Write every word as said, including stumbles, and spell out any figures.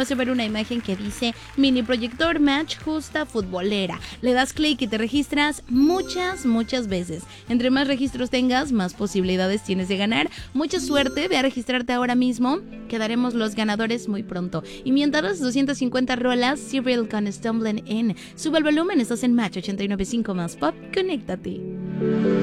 vas a ver una imagen que dice mini proyector match justa futbolera. Le das clic y te registras muchas, muchas veces. Entre más registros tengas, más posibilidades tienes de ganar. Mucha suerte, ve a registrarte ahora mismo. Quedaremos los ganadores muy pronto. Y mientras, doscientas cincuenta rolas, Cyril con Stumbling In. Sube el volumen, estás en Match ochenta y nueve punto cinco más Pop, conéctate.